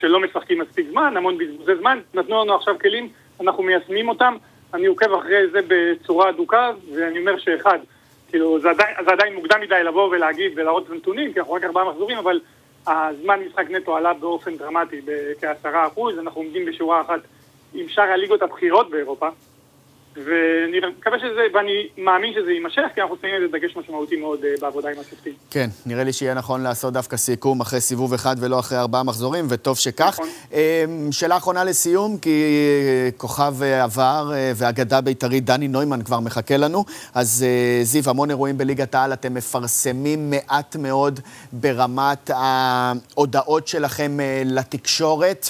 שלא משחקים מספיק זמן, המון בזבוזי זמן, נתנו לנו עכשיו כלים, אנחנו מיישמים אותם, אני עוקב אחרי זה בצורה אדוקה, ואני אומר שאחד, כאילו, זה עדיין מוקדם מדי לבוא ולהגיד ולהראות את הנתונים, כי אנחנו רק 4 מחזורים, אבל הזמן משחק נטו עלה באופן דרמטי, כ10%, אנחנו עומדים בשורה אחת עם שאר הליגות הבכירות באירופה, ואני מקווה שזה, ואני מאמין שזה יימשך, כי אנחנו שמים איזה דגש משמעותי מאוד בעבודה עם השופטים. כן, נראה לי שיהיה נכון לעשות דווקא סיכום אחרי סיבוב אחד ולא אחרי 4 מחזורים, וטוב שכך. נכון. שאלה אחרונה לסיום, כי כוכב עבר והגדה בית"רית דני נוימן כבר מחכה לנו, אז זיו, המון אירועים בליגת העל, אתם מפרסמים מעט מאוד ברמת ההודעות שלכם לתקשורת.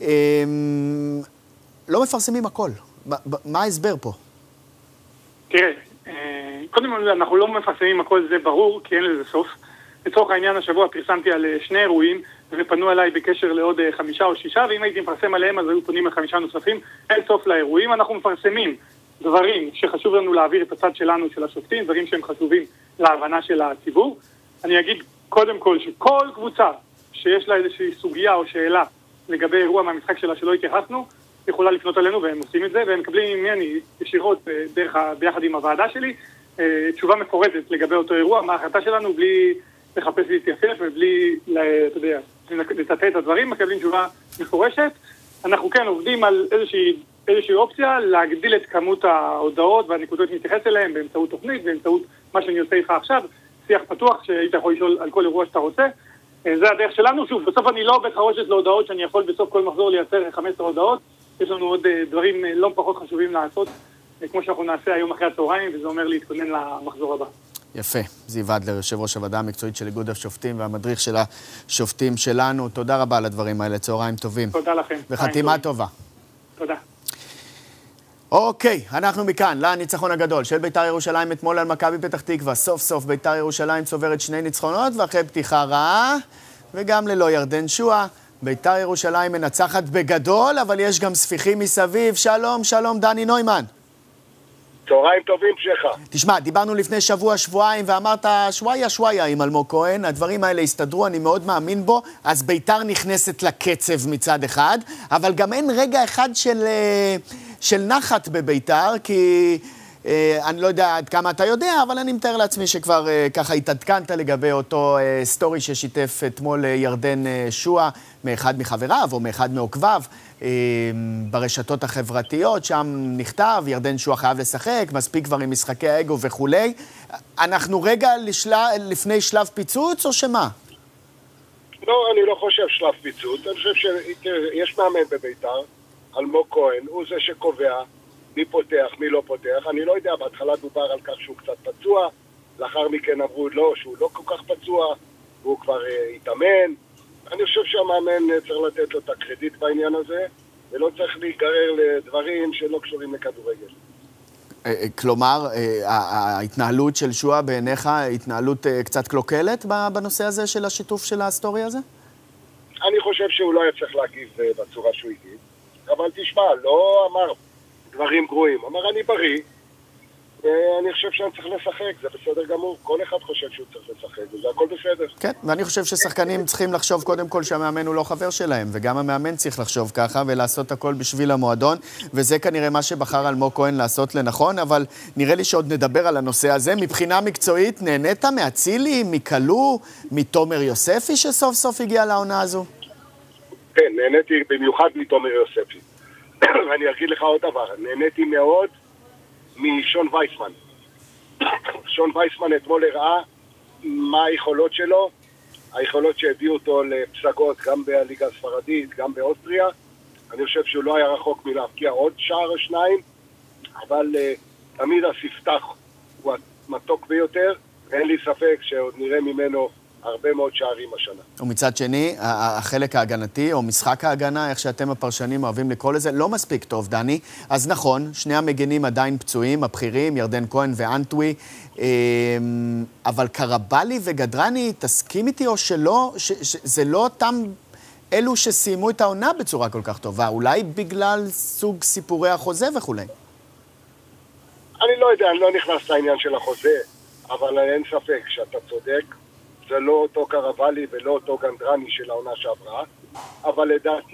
לא מפרסמים הכל. מה ההסבר פה? תראה, קודם כל אנחנו לא מפרסמים הכל, זה ברור, כי אין לזה סוף. לצורך העניין השבוע פרסמתי על 2 אירועים, ופנו אליי בקשר לעוד 5 או 6, ואם הייתי מפרסם עליהם אז היו פונים על 5 נוספים. אין סוף לאירועים, אנחנו מפרסמים דברים שחשוב לנו להעביר את הצד שלנו של השופטים, דברים שהם חשובים להבנה של הציבור. אני אגיד קודם כל שכל קבוצה שיש לה איזושהי סוגיה או שאלה לגבי אירוע מהמשחק שלה שלא התייחסנו, יכולה לפנות עלינו, והם עושים את זה, והם מקבלים ממני ישירות ביחד עם הוועדה שלי, תשובה מפורטת לגבי אותו אירוע, מה ההחלטה שלנו, בלי לחפש להתייפף ובלי, אתה יודע, לטאטא את הדברים, מקבלים תשובה מפורשת. אנחנו כן עובדים על איזושהי אופציה, להגדיל את כמות ההודעות והנקודות שנתייחס אליהם, באמצעות תוכנית, באמצעות מה שאני עושה איתך עכשיו, שיח פתוח שהיית יכול לשאול על כל אירוע שאתה רוצה. זה הדרך שלנו. שוב, בסוף אני לא בית חרושת להודעות שאני יכול בסוף כל מחזור לייצר 15 הודעות. יש לנו עוד דברים לא פחות חשובים לעשות, כמו שאנחנו נעשה היום אחרי הצהריים, וזה אומר להתכונן למחזור הבא. יפה. זיו אדלר, יושב ראש הוועדה המקצועית של איגוד השופטים והמדריך של השופטים שלנו. תודה רבה על הדברים האלה. צהריים טובים. תודה לכם. וחתימה טובה. תודה. אוקיי, אנחנו מכאן לניצחון הגדול של בית"ר ירושלים אתמול על מכבי פתח תקווה. סוף סוף בית"ר ירושלים צוברת 2 ניצחונות, ואחרי פתיחה רעה, וגם ללא ירדן שועה, בית"ר ירושלים מנצחת בגדול, אבל יש גם ספיחים מסביב. שלום, שלום, דני נוימן. צהריים טובים שלך. תשמע, דיברנו לפני שבועיים, ואמרת שוואיה עם אלמוג כהן, הדברים האלה הסתדרו, אני מאוד מאמין בו, אז בית"ר נכנסת לקצב מצד אחד, אבל גם אין רגע אחד של נחת בבית"ר, כי אני לא יודע עד כמה אתה יודע, אבל אני מתאר לעצמי שכבר ככה התעדכנת לגבי אותו סטורי ששיתף אתמול ירדן שועה, מאחד מחבריו או מאחד מעוקביו, ברשתות החברתיות, שם נכתב, ירדן שועה חייב לשחק, מספיק כבר עם משחקי האגו וכולי. אנחנו רגע לפני שלב פיצוץ או שמה? לא, אני לא חושב שלב פיצוץ, אני חושב שיש מאמן בבית"ר, אלמוג כהן, הוא זה שקובע מי פותח, מי לא פותח. אני לא יודע, בהתחלה דובר על כך שהוא קצת פצוע, לאחר מכן אמרו לא, שהוא לא כל כך פצוע, והוא כבר התאמן. אני חושב שהמאמן צריך לתת לו את הקרדיט בעניין הזה, ולא צריך להיגרר לדברים שלא קשורים לכדורגל. כלומר, ההתנהלות של שועה בעיניך, התנהלות קצת קלוקלת בנושא הזה של השיתוף של ההיסטורי הזה? אני חושב שהוא לא היה צריך להגיב בצורה שהוא הגיב, אבל תשמע, לא אמר דברים גרועים, אמר אני בריא, ואני חושב שאני צריך לשחק, זה בסדר גמור, כל אחד חושב שהוא צריך לשחק, וזה הכל בסדר. כן, ואני חושב ששחקנים צריכים לחשוב קודם כל שהמאמן הוא לא חבר שלהם, וגם המאמן צריך לחשוב ככה ולעשות הכל בשביל המועדון, וזה כנראה מה שבחר אלמוג כהן לעשות לנכון, אבל נראה לי שעוד נדבר על הנושא הזה. מבחינה מקצועית, נהנית מאצילי, מקלו, מתומר יוספי שסוף סוף הגיע לעונה הזו? כן, נהניתי במיוחד מתומר יוספי. ואני אגיד לך עוד דבר, נהניתי מאוד משון וייסמן. שון וייסמן אתמול הראה מה היכולות שלו, היכולות שהביאו אותו לפסגות גם בליגה הספרדית, גם באוסטריה. אני חושב שהוא לא היה רחוק מלהבקיע עוד שער או שניים, אבל תמיד הספתח הוא המתוק ביותר, ואין לי ספק שעוד נראה ממנו הרבה מאוד שערים השנה. ומצד שני, החלק ההגנתי, או משחק ההגנה, איך שאתם הפרשנים אוהבים לקרוא לזה, לא מספיק טוב, דני. אז נכון, שני המגנים עדיין פצועים, הבכירים, ירדן כהן ואנטווי, אבל קרבלי וגדרני, תסכים איתי או שלא, שזה לא אותם אלו שסיימו את העונה בצורה כל כך טובה, אולי בגלל סוג סיפורי החוזה וכו'. אני לא יודע, אני לא נכנס לעניין של החוזה, אבל אין ספק שאתה צודק, זה לא אותו קרבלי ולא אותו גנדרני של העונה שעברה, אבל לדעתי